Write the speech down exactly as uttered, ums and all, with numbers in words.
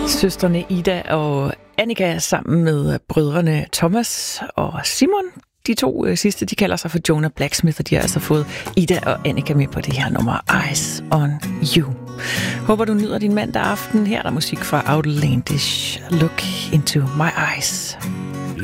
Søstrene Ida og Annika sammen med brødrene Thomas og Simon. De to øh, sidste, de kalder sig for Jonah Blacksmith, og de har altså fået Ida og Annika med på det her nummer Eyes on You. Håber du nyder din mandag aften. Her er der musik fra Outlandish. Look into my eyes.